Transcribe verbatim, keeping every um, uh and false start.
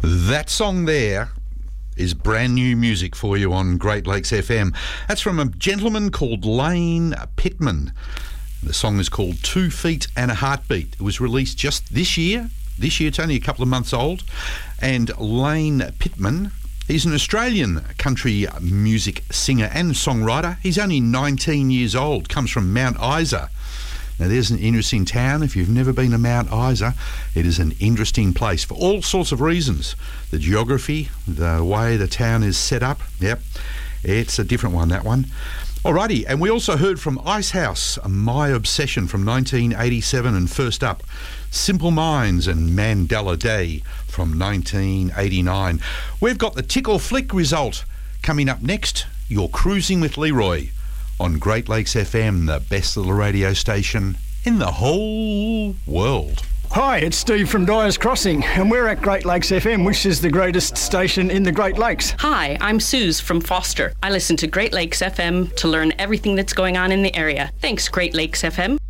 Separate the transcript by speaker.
Speaker 1: That song there is brand new music for you on Great Lakes F M. That's from a gentleman called Lane Pittman. The song is called Two Feet and a Heartbeat. It was released just this year. This year, it's only a couple of months old. And Lane Pittman, he's an Australian country music singer and songwriter. He's only nineteen years old, comes from Mount Isa. Now, there's an interesting town. If you've never been to Mount Isa, it is an interesting place for all sorts of reasons. The geography, the way the town is set up, yep, it's a different one, that one. Alrighty, and we also heard from Icehouse, My Obsession from nineteen eighty-seven, and first up, Simple Minds and Mandela Day from nineteen eighty-nine. We've got the Tickle Flick result coming up next. You're cruising with Leroy on Great Lakes F M, the best little radio station in the whole world.
Speaker 2: Hi, it's Steve from Dyer's Crossing, and we're at Great Lakes F M, which is the greatest station in the Great Lakes.
Speaker 3: Hi, I'm Suze from Foster. I listen to Great Lakes F M to learn everything that's going on in the area. Thanks, Great Lakes F M.